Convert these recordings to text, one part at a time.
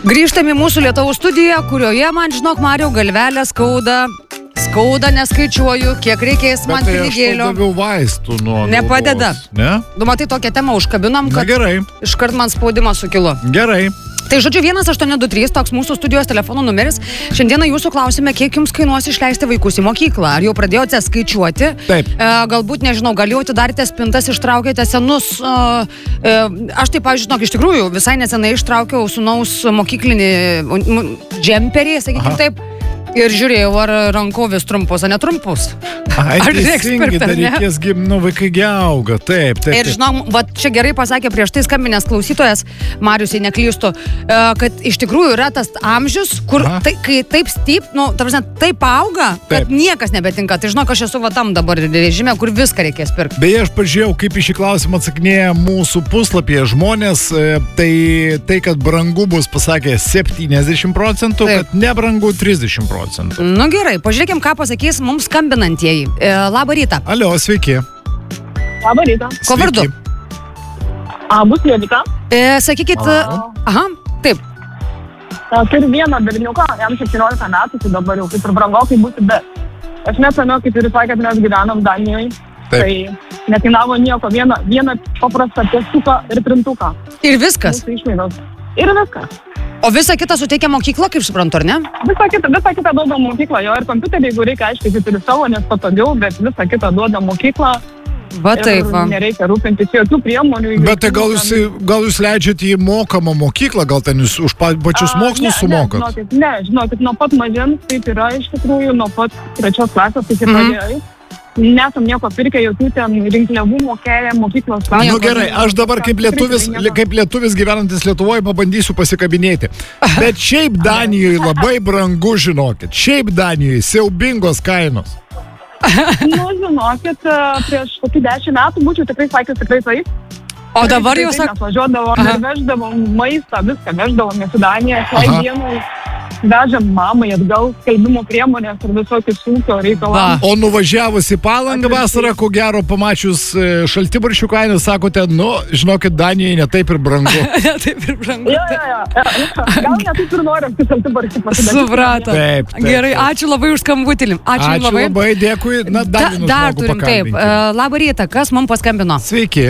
Grįžtame į mūsų Lietuvos studiją, kurioje man, žinok, Mariau, galvelę skauda, neskaičiuoju, kiek reikės man pinigėlio. Bet tai aš daviau vaistų nuo Nepadeda. galvos, ne? Nu, matai, tokią temą užkabinam, kad gerai. Iškart man spaudimas sukilo. Gerai. Tai žodžiu, 1823, toks mūsų studijos telefono numeris. Šiandieną jūsų klausime, kiek jums kainuos išleisti vaikus į mokyklą. Ar jau pradėjote skaičiuoti? Taip. Galbūt, nežinau, gal jau atidarėte spintas, ištraukėte senus. Aš taip, žinok, iš tikrųjų, visai nesenai ištraukiau sūnaus mokyklinį džemperį, sakykim taip. Ir žiūrėjau, ar rankovės trumpos, ar netrumpos. Ar teisingai, dar reikės vaikai auga, taip. Ir žinau, va, čia gerai pasakė prieš tai skambinęs klausytojas, Marius, jei neklystu, kad iš tikrųjų yra tas amžius, kur kai taip taip auga, kad niekas nebetinka. Tai žinok, aš esu tam dabar režime, kur viską reikės pirkti. Beje, aš pažiūrėjau, kaip į šį klausimą atsakinėja mūsų puslapyje žmonės, tai kad brangu bus pasakė 70%, kad nebrangu 30%. Nu gerai, pažiūrėkim, ką pasakys mums skambinantieji. Labą rytą. Alio, sveiki. Labą rytą. Ko vardu? Bus Jolika. Sakykit, taip. Turiu vieną berniuką, jam 17 metų, tai dabar jau kaip ir brangokai būti, bet aš neseniau, kaip ir sakėt, mes gyvenom Danijoje, tai nekainavo nieko, vieną paprastą tiestuką ir printuką. Ir viskas? Ir viskas. O visą kitą suteikia mokykla, kaip suprantu, ar ne? Visą kitą duoda mokykla, jo ir kompiuterį, jeigu reikia, aiškiai, turi savo, nes patogiau, bet visą kitą duoda mokykla. Va taip, va. Nereikia rūpintis jokių priemonių. Bet tai gal jūs leidžiate į mokamą mokyklą, gal ten jūs už pačius mokslus sumokat? Žinokit, nuo pat mažens taip yra iš tikrųjų, nuo pat 3 klasės taip ir pradėjai. Nesam nieko pirkę, jokių ten rinkliavų mokėję mokyklos. Nu gerai, aš dabar kaip lietuvis gyvenantis Lietuvoje pabandysiu pasikabinėti. Bet šiaip Danijoje labai brangu, žinokit. Šiaip Danijoje siaubingos kainos. Nu, žinokit, prieš kokį 10 metų būčiau tikrai sakęs tikrai taip. O dabar jau mes važiuodavom ir veždavom maistą, viską veždavom į Daniją, šiai dienai vežam mamai atgal skelbimo priemonės ir visokius ūkio reikalą. O nuvažiavus į Palangą vasarą, ko gero pamačius šaltibarščių kainą, sakote, žinokit, Danijoje ne taip ir brangu. Ne taip ir brangu. Gal ne taip ir norim, kad šaltibarščių pasidaryti. Supratom. Taip. Gerai, ačiū labai už skambutį. Ačiū labai, dėkui. Dar turim, taip. Labą rytą, kas mums paskambino? Sveiki.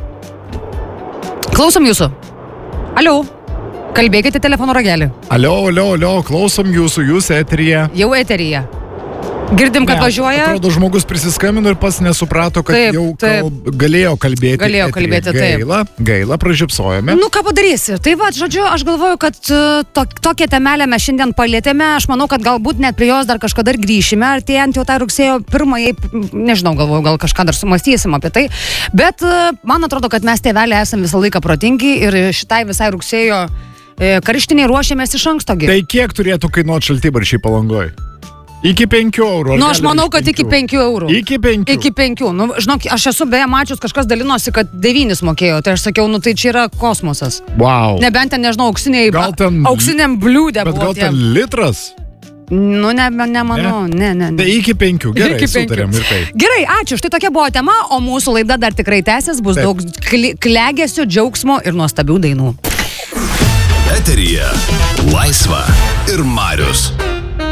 Klausom jūsų. Alio. Kalbėkite telefono ragelį. Alio, klausom jūsų, jūs eteryje. Jau eteryje. Girdim, kad važiuoja. Atrodo, žmogus prisiskambino ir pats nesuprato, kad galėjo kalbėti. Galėjo kalbėti, taip. Gaila, pražiopsojame. Nu, ką padarysi? Tai va, žodžiu, aš galvoju, kad tokią temelę mes šiandien palėtėme. Aš manau, kad galbūt net prie jos dar kažkada ir grįšime. Artėjant jau tą rugsėjo 1, nežinau, galvoju, gal kažką dar sumąstysim apie tai. Bet man atrodo, kad mes tėveliai esame visą laiką protingi ir šitai visai rugsėjo karštiniai ruošiamės iš anksto. Tai kiek turėtų kainuoti šaltibarščiai Palangoje? Iki 5 eurų. Nu, aš manau, kad iki 5 eurų. Iki 5. Iki 5. Nu, žinok, aš esu beje mačius, kažkas dalinosi, kad 9 mokėjo. Tai aš sakiau, tai čia yra kosmosas. Wow. Nebent ten, nežinau, auksiniam bliūdė buvo. Bet gal ten litras? Nu, nemanau, ne. Tai iki 5, gerai, sutarėm ir tai. Gerai, ačiū, štai tokia buvo tema, o mūsų laida dar tikrai tęsis, bus daug klegesių, džiaugsmo ir nuostabių dainų. Eteryje Laisva ir Marius.